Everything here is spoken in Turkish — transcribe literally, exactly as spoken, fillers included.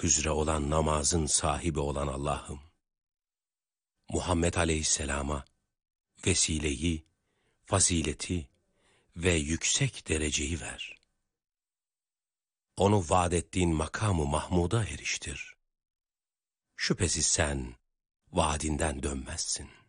üzere olan namazın sahibi olan Allah'ım, Muhammed Aleyhisselam'a vesileyi, fazileti ve yüksek dereceyi ver. Onu vaad ettiğin makamı Mahmud'a eriştir. Şüphesiz sen vaadinden dönmezsin.